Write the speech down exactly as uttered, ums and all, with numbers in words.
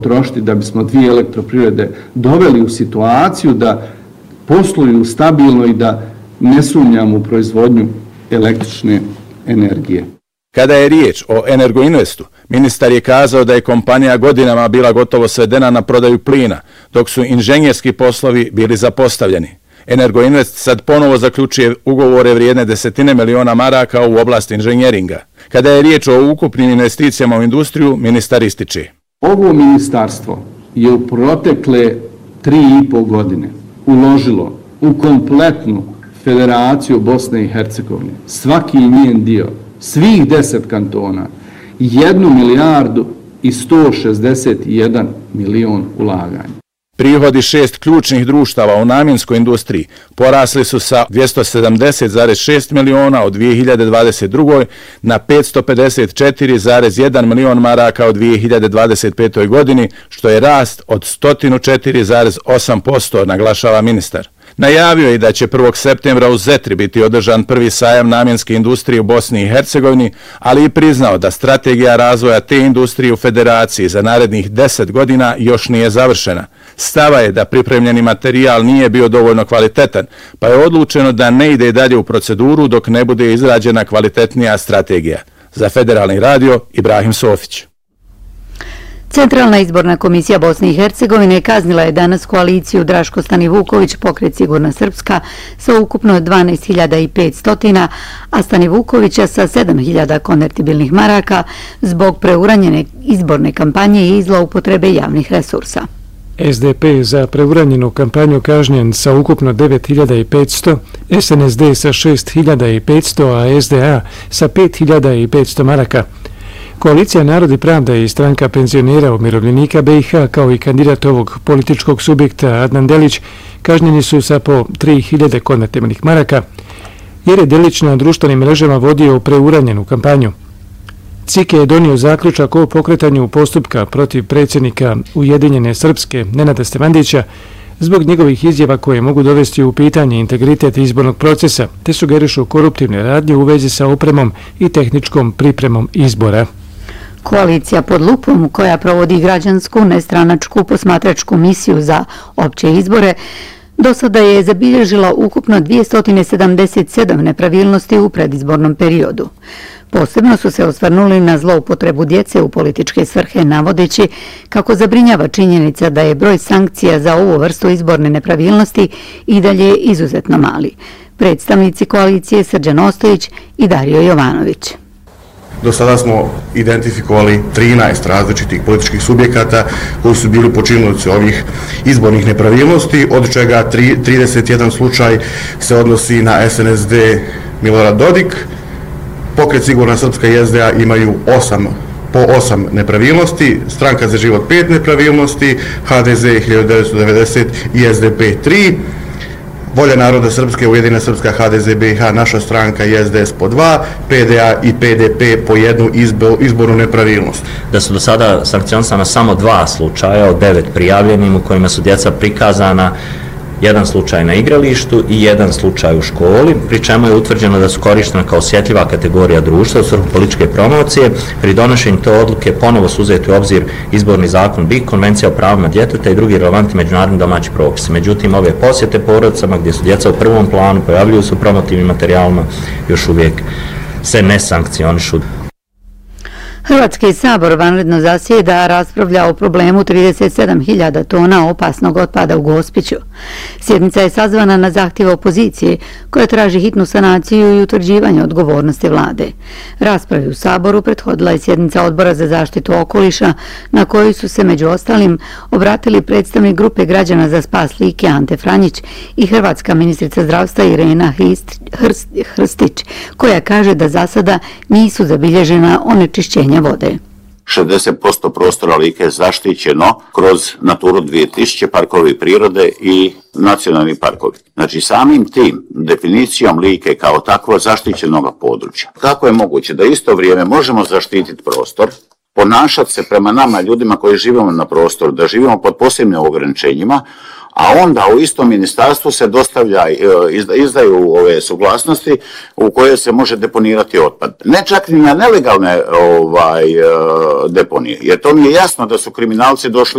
trošiti da bismo dvije elektroprivrede doveli u situaciju da posluju stabilno i da ne sumnjamo u proizvodnju električne energije. Kada je riječ o Energoinvestu, ministar je kazao da je kompanija godinama bila gotovo svedena na prodaju plina, dok su inženjerski poslovi bili zapostavljeni. Energoinvest sad ponovo zaključuje ugovore vrijedne desetine miliona maraka u oblasti inženjeringa. Kada je riječ o ukupnim investicijama u industriju, ministar ističe. Ovo ministarstvo je u protekle tri i po godine uložilo u kompletnu Federaciju Bosne i Hercegovine, svaki njen dio, svih deset kantona, jednu milijardu i sto šezdeset jedan milion ulaganja. Prihodi šest ključnih društava u namjenskoj industriji porasli su sa dvjesto sedamdeset zarez šest miliona od dvije hiljade dvadeset druge. na petsto pedeset četiri zarez jedan milion maraka od dvije hiljade dvadeset pete. godini, što je rast od sto četiri zarez osam posto, naglašava ministar. Najavio je da će prvog septembra u Zetri biti održan prvi sajam namjenske industrije u Bosni i Hercegovini, ali i priznao da strategija razvoja te industrije u federaciji za narednih deset godina još nije završena. Stava je da pripremljeni materijal nije bio dovoljno kvalitetan, pa je odlučeno da ne ide dalje u proceduru dok ne bude izrađena kvalitetnija strategija. Za Federalni radio, Ibrahim Sofić. Centralna izborna komisija Bosne i Hercegovine kaznila je danas koaliciju Draško Stani Vuković, Pokret Sigurna Srpska, sa ukupno dvanaest hiljada petsto, a Stani Vukovića sa sedam hiljada konvertibilnih maraka zbog preuranjene izborne kampanje i zloupotrebe javnih resursa. S D P za preuranjenu kampanju kažnjen sa ukupno devet hiljada petsto, S N S D sa šest hiljada petsto, a S D A sa pet hiljada petsto maraka. Koalicija Narod i pravda i stranka penzionera umirovljenika B i H kao i kandidat ovog političkog subjekta Adnan Delić kažnjeni su sa po tri hiljade konvertibilnih maraka jer je Delić na društvenim mrežama vodio preuranjenu kampanju. C I K je donio zaključak o pokretanju postupka protiv predsjednika Ujedinjene Srpske Nenada Stevandića zbog njegovih izjava koje mogu dovesti u pitanje integritet izbornog procesa te sugerišu koruptivne radnje u vezi sa opremom i tehničkom pripremom izbora. Koalicija pod lupom, koja provodi građansku, nestranačku, posmatračku misiju za opće izbore, do sada je zabilježila ukupno dvjesto sedamdeset sedam nepravilnosti u predizbornom periodu. Posebno su se osvrnuli na zloupotrebu djece u političke svrhe, navodeći kako zabrinjava činjenica da je broj sankcija za ovu vrstu izborne nepravilnosti i dalje izuzetno mali. Predstavnici koalicije Srđan Ostojić i Dario Jovanović. Do sada smo identifikovali trinaest različitih političkih subjekata koji su bili počinioci ovih izbornih nepravilnosti, od čega trideset jedan slučaj se odnosi na S N S D Milorad Dodik. Pokret Sigurna Srpska i S D A imaju osam, po osam nepravilnosti, Stranka za život pet nepravilnosti, H D Z hiljadu devetsto devedeset i S D P tri. Volja naroda Srpske, Ujedinjena Srpska, H D Z B i H, naša stranka i S D S po dva, P D A i P D P po jednu izbornu nepravilnost. Da su do sada sankcionisana samo dva slučaja od devet prijavljenim u kojima su djeca prikazana, jedan slučaj na igralištu i jedan slučaj u školi, pri čemu je utvrđeno da su korištena kao osjetljiva kategorija društva u svrhu političke promocije. Pri donošenju te odluke ponovo su uzeti u obzir izborni zakon B I K, Konvencija o pravima djeteta i drugi relevantni međunarodni domaći propisi. Međutim, ove posjete porodicama gdje su djeca u prvom planu, pojavljuju se u promotivnim materijalima, još uvijek se ne sankcionišu. Hrvatski sabor vanredno zasjeda, raspravlja o problemu trideset sedam hiljada tona opasnog otpada u Gospiću. Sjednica je sazvana na zahtjev opozicije koja traži hitnu sanaciju i utvrđivanje odgovornosti vlade. Raspravi u saboru prethodila je sjednica Odbora za zaštitu okoliša na kojoj su se među ostalim obratili predstavnik grupe građana za spas Like Ante Franjić i hrvatska ministrica zdravstva Irena Hrstić, koja kaže da za sada nisu zabilježena onečišćenja vode. šezdeset posto prostora Like je zaštićeno kroz Naturu dvije tisuće, parkovi prirode i nacionalni parkovi. Znači samim tim definicijom Like kao takvo zaštićenog područja. Kako je moguće da isto vrijeme možemo zaštititi prostor, ponašati se prema nama ljudima koji živimo na prostoru, da živimo pod posebnim ograničenjima, a onda u istom ministarstvu se dostavlja, izdaju ove suglasnosti u koje se može deponirati otpad. Ne čak ni na nelegalne ovaj, deponije, jer to mi je jasno da su kriminalci došli